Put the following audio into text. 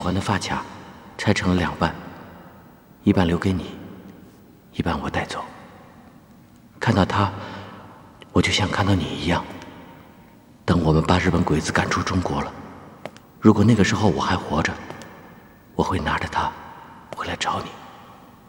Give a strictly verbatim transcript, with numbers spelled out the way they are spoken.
还的发卡拆成了两半，一半留给你，一半我带走。看到它，我就像看到你一样。等我们把日本鬼子赶出中国了，如果那个时候我还活着，我会拿着它回来找你。